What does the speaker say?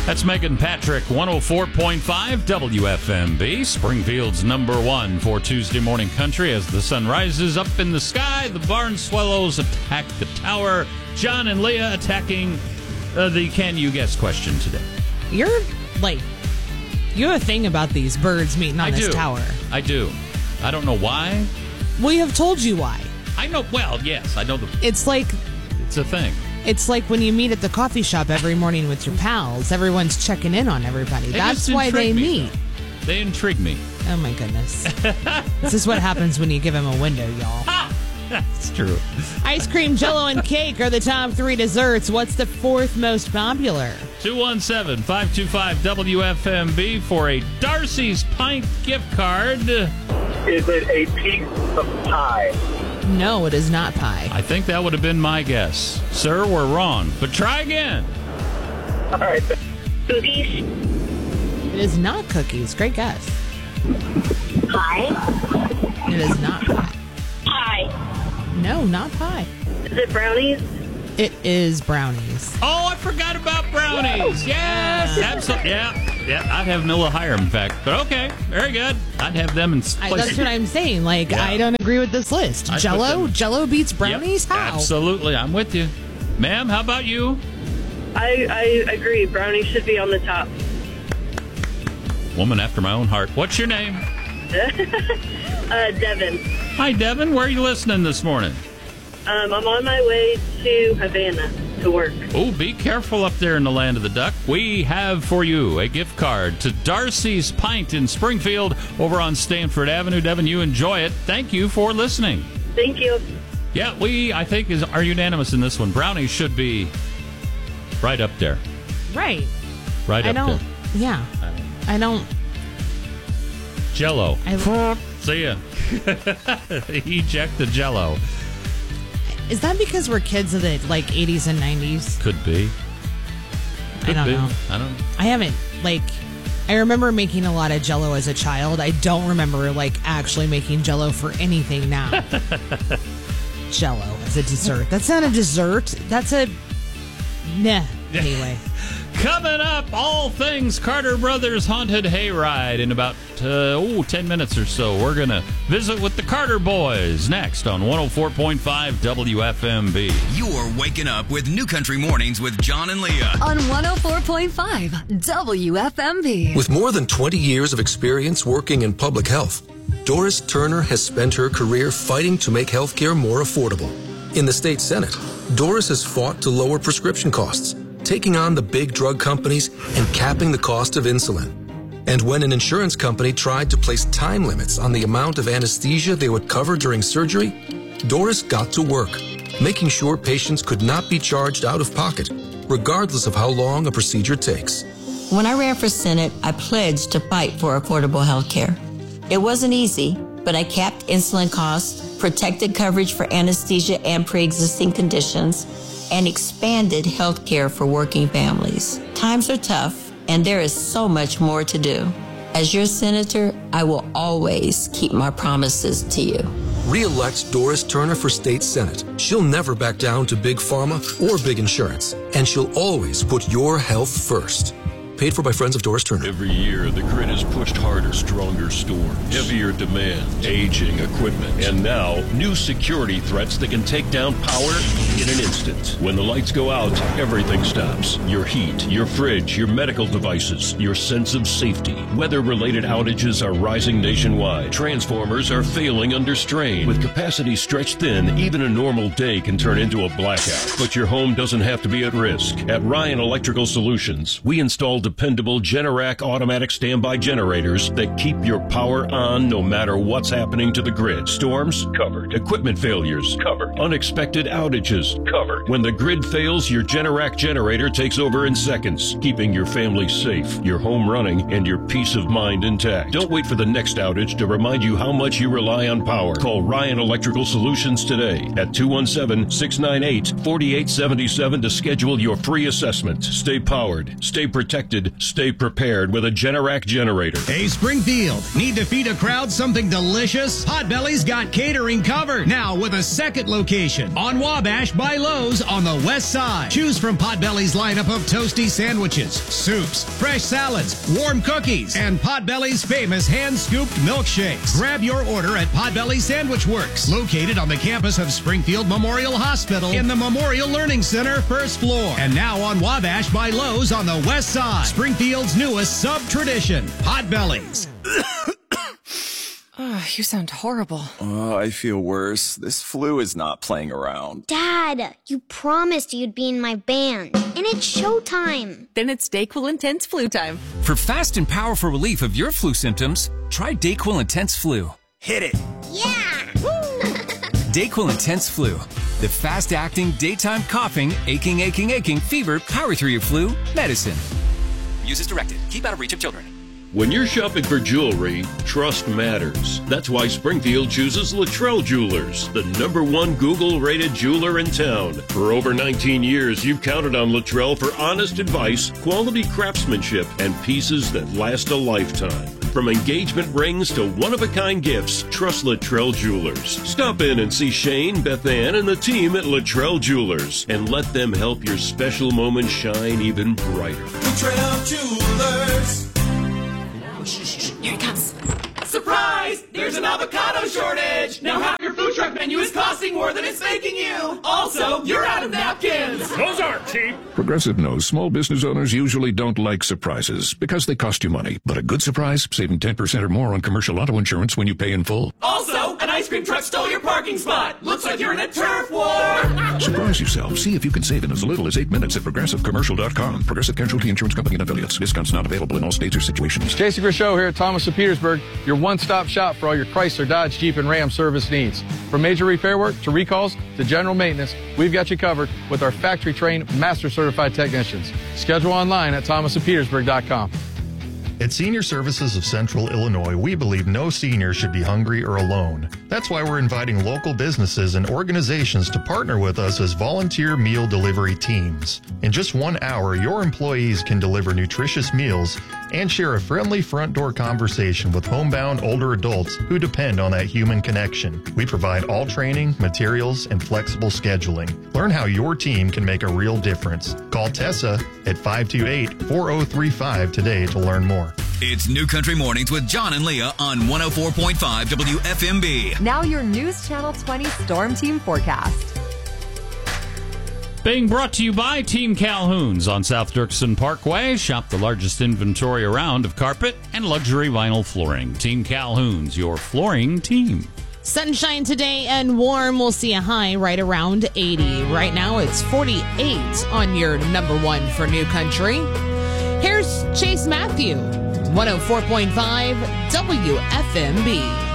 That's Megan Patrick, 104.5 WFMB, Springfield's number one for Tuesday morning country. As the sun rises up in the sky, the barn swallows attack the tower. John and Leah attacking the Can You Guess question today. You have a thing about these birds meeting on this tower. I do. I don't know why. We have told you why. I know. Well, yes, I know. It's like... It's a thing. It's like when you meet at the coffee shop every morning with your pals. Everyone's checking in on everybody. That's why they meet. They intrigue me. Oh, my goodness. This is what happens when you give them a window, y'all. That's true. Ice cream, Jell-O, and cake are the top three desserts. What's the fourth most popular? 217-525-WFMB for a Darcy's Pint gift card. Is it a piece of pie? No, it is not pie. I think that would have been my guess. Sir, we're wrong, but try again. All right. Cookies? It is not cookies. Great guess. Pie? It is not pie. Pie. No, not pie. Is it brownies? It is brownies. Oh, I forgot about brownies. Yes, absolutely. Yeah, I'd have them a little higher, in fact. But okay, very good. I'd have them in place. That's what I'm saying. I don't agree with this list. Jell-O beats brownies? Yep, how? Absolutely, I'm with you. Ma'am, how about you? I agree. Brownies should be on the top. Woman after my own heart. What's your name? Devin. Hi, Devin. Where are you listening this morning? I'm on my way to Havana to work. Oh, be careful up there in the land of the duck. We have for you a gift card to Darcy's Pint in Springfield over on Stanford Avenue. Devin, you enjoy it. Thank you for listening. Thank you. Yeah, I think, are unanimous in this one. Brownies should be right up there. Right. Right up there. Yeah. I don't. Jell-O. See ya. Eject the Jell-O. Is that because we're kids of the 80s and 90s? Could be. I don't know. I haven't I remember making a lot of Jell-O as a child. I don't remember actually making Jell-O for anything now. Jell-O as a dessert. That's not a dessert. That's a anyway. Coming up, all things Carter Brothers Haunted Hayride in about 10 minutes or so. We're going to visit with the Carter Boys next on 104.5 WFMB. You're waking up with New Country Mornings with John and Leah on 104.5 WFMB. With more than 20 years of experience working in public health, Doris Turner has spent her career fighting to make healthcare more affordable. In the state Senate, Doris has fought to lower prescription costs, taking on the big drug companies and capping the cost of insulin. And when an insurance company tried to place time limits on the amount of anesthesia they would cover during surgery, Doris got to work, making sure patients could not be charged out of pocket, regardless of how long a procedure takes. When I ran for Senate, I pledged to fight for affordable health care. It wasn't easy, but I capped insulin costs, protected coverage for anesthesia and pre-existing conditions, and expanded health care for working families. Times are tough, and there is so much more to do. As your senator, I will always keep my promises to you. Re-elect Doris Turner for state senate. She'll never back down to big pharma or big insurance, and she'll always put your health first. Paid for by friends of Doris Turner. Every year, the grid is pushed harder, stronger storms, heavier demand, aging equipment, and now, new security threats that can take down power in an instant. When the lights go out, everything stops. Your heat, your fridge, your medical devices, your sense of safety. Weather-related outages are rising nationwide. Transformers are failing under strain. With capacity stretched thin, even a normal day can turn into a blackout. But your home doesn't have to be at risk. At Ryan Electrical Solutions, we install dependable Generac automatic standby generators that keep your power on no matter what's happening to the grid. Storms? Covered. Equipment failures? Covered. Unexpected outages? Covered. When the grid fails, your Generac generator takes over in seconds, keeping your family safe, your home running, and your peace of mind intact. Don't wait for the next outage to remind you how much you rely on power. Call Ryan Electrical Solutions today at 217-698-4877 to schedule your free assessment. Stay powered, stay protected, unexpected, stay prepared with a Generac generator. Hey, Springfield, need to feed a crowd something delicious? Potbelly's got catering covered. Now with a second location on Wabash by Lowe's on the west side. Choose from Potbelly's lineup of toasty sandwiches, soups, fresh salads, warm cookies, and Potbelly's famous hand-scooped milkshakes. Grab your order at Potbelly Sandwich Works, located on the campus of Springfield Memorial Hospital in the Memorial Learning Center, first floor. And now on Wabash by Lowe's on the west side. Springfield's newest sub-tradition, Potbelly's. Oh, you sound horrible. Oh, I feel worse. This flu is not playing around. Dad, you promised you'd be in my band, and it's showtime. Then it's DayQuil Intense Flu time. For fast and powerful relief of your flu symptoms, try DayQuil Intense Flu. Hit it. Yeah! DayQuil Intense Flu. The fast-acting, daytime coughing, aching, fever, power through your flu medicine. Use as directed. Keep out of reach of children. When you're shopping for jewelry, trust matters. That's why Springfield chooses Luttrell Jewelers, the #1 Google-rated jeweler in town. For over 19 years, you've counted on Luttrell for honest advice, quality craftsmanship, and pieces that last a lifetime. From engagement rings to one-of-a-kind gifts, trust Luttrell Jewelers. Stop in and see Shane, Beth Ann, and the team at Luttrell Jewelers, and let them help your special moment shine even brighter. Luttrell Jewelers. Here he comes. Surprise! There's an avocado shortage! Now half your food truck menu is costing more than it's making you! Also, you're out of napkins! Those aren't cheap! Progressive knows small business owners usually don't like surprises because they cost you money. But a good surprise, saving 10% or more on commercial auto insurance when you pay in full. Also, an ice cream truck stole your parking spot! Looks like you're in a turf war! Surprise yourself. See if you can save in as little as 8 minutes at ProgressiveCommercial.com. Progressive Casualty Insurance Company and Affiliates. Discounts not available in all states or situations. Jason Grishow here at Thomas of Petersburg, your one-stop shop for all your Chrysler, Dodge, Jeep, and Ram service needs. From major repair work to recalls to general maintenance, we've got you covered with our factory-trained, master-certified technicians. Schedule online at thomasofpetersburg.com. At Senior Services of Central Illinois, we believe no senior should be hungry or alone. That's why we're inviting local businesses and organizations to partner with us as volunteer meal delivery teams. In just 1 hour, your employees can deliver nutritious meals and share a friendly front door conversation with homebound older adults who depend on that human connection. We provide all training, materials, and flexible scheduling. Learn how your team can make a real difference. Call Tessa at 528-4035 today to learn more. It's New Country Mornings with John and Leah on 104.5 WFMB. Now your News Channel 20 Storm Team forecast. Being brought to you by Team Calhoun's on South Dirksen Parkway. Shop the largest inventory around of carpet and luxury vinyl flooring. Team Calhoun's, your flooring team. Sunshine today and warm. We'll see a high right around 80. Right now it's 48 on your #1 for New Country. Here's Chase Matthew, 104.5 WFMB.